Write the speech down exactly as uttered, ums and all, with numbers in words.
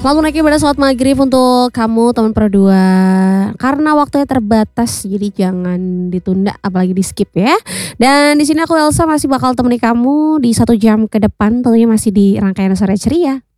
Selamat menaiki ibadah sholat maghrib untuk kamu teman per dua. Karena waktunya terbatas jadi jangan ditunda apalagi di-skip ya. Dan di sini aku Elsa masih bakal temani kamu di satu jam ke depan tentunya masih di rangkaian Sore Ceria.